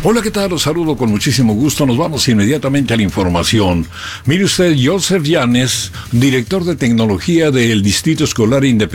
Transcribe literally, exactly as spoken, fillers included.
Hola, ¿qué tal? Los saludo con muchísimo gusto. Nos vamos inmediatamente a la información. Mire usted, Joseph Yanes, director de tecnología del Distrito Escolar Independiente